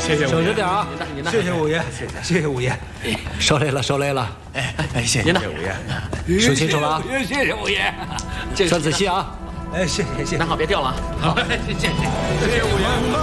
谢谢五爷， 省着点啊！ 您的， 谢谢五爷，谢谢五爷。 受累了，受累了。 谢谢五爷， 数清楚了啊！ 谢谢五爷， 算仔细啊！ 谢谢。 拿好别掉了啊！ 好，谢谢五爷。